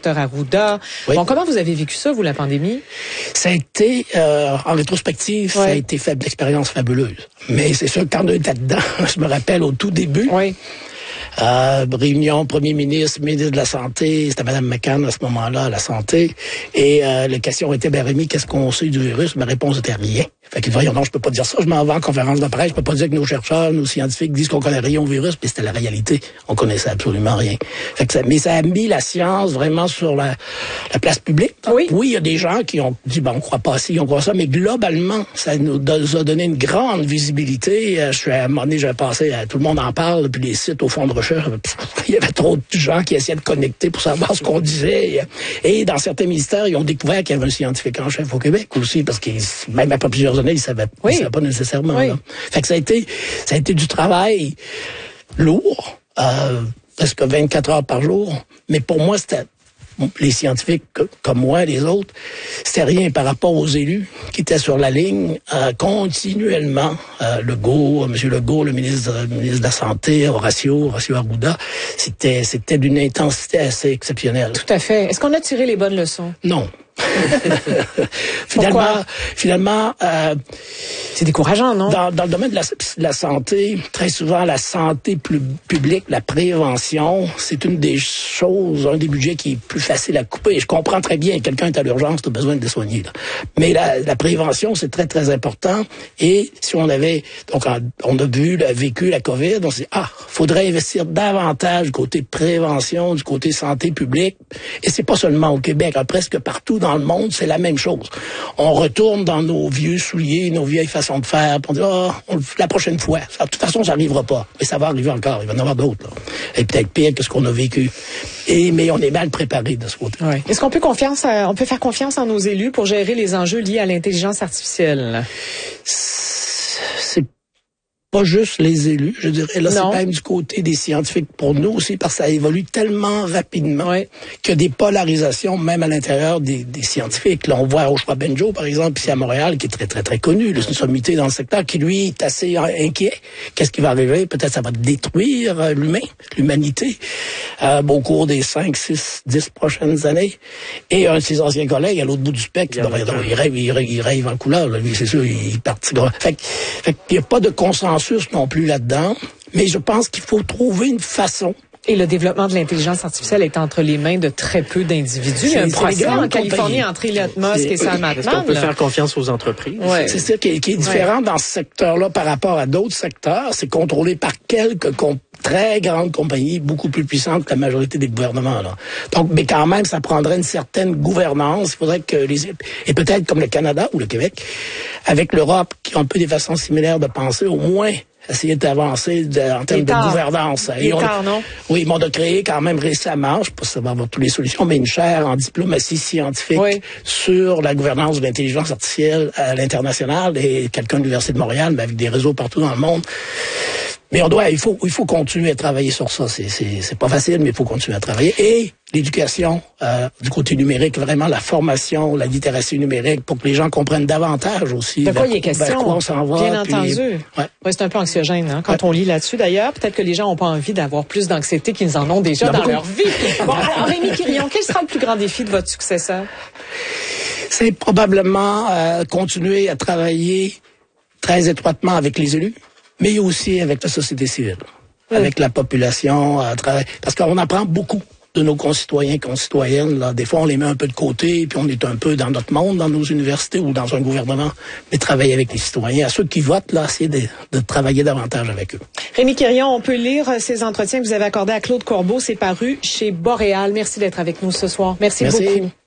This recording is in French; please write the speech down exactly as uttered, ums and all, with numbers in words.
docteur Arruda. Oui. Bon, comment vous avez vécu ça, vous, la pandémie? Ça a été, euh, en rétrospective, Ouais. ça a été fait de l'expérience fabuleuse. Mais c'est sûr, quand on était dedans, je me rappelle au tout début, Oui. Euh, réunion, premier ministre, ministre de la Santé, c'était Mme McCann à ce moment-là, à la Santé. Et euh, la question était, ben Rémi, qu'est-ce qu'on sait du virus? Ma réponse était rien. Fait que, voyons, non, je peux pas dire ça. Je m'en vais en conférence de presse. Je peux pas dire que nos chercheurs, nos scientifiques disent qu'on connaît rien au virus, mais c'était la réalité. On connaissait absolument rien. Fait que ça, mais ça a mis la science vraiment sur la, la place publique. Oui. Oui, il y a des gens qui ont dit, ben, on croit pas ci, on croit ça, mais globalement, ça nous a donné une grande visibilité. Je suis à un moment donné, j'avais passé, à, tout le monde en parle, puis les sites au fond de recherche, il y avait trop de gens qui essayaient de connecter pour savoir ce qu'on disait. Et dans certains ministères, ils ont découvert qu'il y avait un scientifique en chef au Québec aussi, parce que même après plusieurs années, ils ne savaient, oui. ils savaient pas nécessairement. Oui. Là. Fait que ça a été, ça a été du travail lourd, euh, presque vingt-quatre heures par jour. Mais pour moi, c'était les scientifiques comme moi, les autres, c'était rien par rapport aux élus qui étaient sur la ligne euh, continuellement. Euh, Legault, M. Legault, le ministre, le ministre de la Santé, Horacio, Horacio Arruda, c'était c'était d'une intensité assez exceptionnelle. Tout à fait. Est-ce qu'on a tiré les bonnes leçons? Non. finalement, finalement, euh, c'est décourageant, non? Dans, dans le domaine de la, de la santé, très souvent, la santé plus publique, la prévention, c'est une des choses, un des budgets qui est plus facile à couper. Je comprends très bien, quelqu'un est à l'urgence, tu as besoin de le soigner. Là. Mais la, la prévention, c'est très, très important. Et si on avait, donc, on a vu, vécu la COVID, on s'est dit, ah, faudrait investir davantage du côté prévention, du côté santé publique. Et c'est pas seulement au Québec, hein, presque partout dans le monde, c'est la même chose. On retourne dans nos vieux souliers, nos vieilles façons de faire, puis on dit, oh, on, la prochaine fois. Ça, de toute façon, ça n'arrivera pas. Mais ça va arriver encore. Il va y en avoir d'autres. Là. Et peut-être pire que ce qu'on a vécu. Et, mais on est mal préparé de ce côté. Oui. Est-ce qu'on peut confiance à, on peut faire confiance en nos élus pour gérer les enjeux liés à l'intelligence artificielle? C'est pas juste les élus, je dirais. Là, non. C'est même du côté des scientifiques pour nous aussi, parce que ça évolue tellement rapidement oui. qu'il y a des polarisations, même à l'intérieur des, des scientifiques. Là, on voit Oshwa Benjo, par exemple, ici à Montréal, qui est très, très, très connu, c'est une sommité dans le secteur, qui, lui, est assez inquiet. Qu'est-ce qui va arriver? Peut-être ça va détruire euh, l'humain, l'humanité, euh, au cours des cinq, six, dix prochaines années. Et un de ses anciens collègues, à l'autre bout du spectre, il, bon, il, il, rêve, il, rêve, il rêve en couleur, là, lui, c'est sûr, il est parti. Fait, fait qu'il n'y a pas de consensus non plus là-dedans, mais je pense qu'il faut trouver une façon. Et le développement de l'intelligence artificielle est entre les mains de très peu d'individus. Il y a un procès en Californie entre Elon Musk et Sam Altman. Est-ce qu'on peut faire confiance aux entreprises? Ouais. C'est ça qui est, qui est différent ouais. dans ce secteur-là par rapport à d'autres secteurs. C'est contrôlé par quelques comp- très grandes compagnies, beaucoup plus puissantes que la majorité des gouvernements. Là. Donc, mais quand même, ça prendrait une certaine gouvernance. Il faudrait que les... Et peut-être comme le Canada ou le Québec, avec l'Europe, qui ont un peu des façons similaires de penser, au moins essayer d'avancer de, en termes de gouvernance. Il est tard, non? Oui, mais on a créé quand même récemment, je ne sais pas si ça va avoir toutes les solutions, mais une chaire en diplomatie scientifique oui. sur la gouvernance de l'intelligence artificielle à l'international, et quelqu'un de l'Université de Montréal, mais avec des réseaux partout dans le monde. Mais on doit, il faut, il faut continuer à travailler sur ça. C'est, c'est, c'est pas facile, mais il faut continuer à travailler. Et l'éducation, euh, du côté numérique, vraiment la formation, la littératie numérique, pour que les gens comprennent davantage aussi. De quoi il est question? Quoi on s'en va, bien puis, entendu. Ouais. Ouais, c'est un peu anxiogène, hein, quand ouais. on lit là-dessus. D'ailleurs, peut-être que les gens n'ont pas envie d'avoir plus d'anxiété qu'ils en ont déjà dans, dans leur vie. Bon, alors, Rémi Quirion, quel sera le plus grand défi de votre successeur? C'est probablement euh, continuer à travailler très étroitement avec les élus, mais aussi avec la société civile, oui. avec la population, à travers, parce qu'on apprend beaucoup de nos concitoyens, concitoyennes. Là. Des fois, on les met un peu de côté, puis on est un peu dans notre monde, dans nos universités ou dans un gouvernement, mais travailler avec les citoyens. À ceux qui votent, là, c'est de, de travailler davantage avec eux. Rémi Quirion, on peut lire ces entretiens que vous avez accordés à Claude Corbeau. C'est paru chez Boréal. Merci d'être avec nous ce soir. Merci, Merci. beaucoup.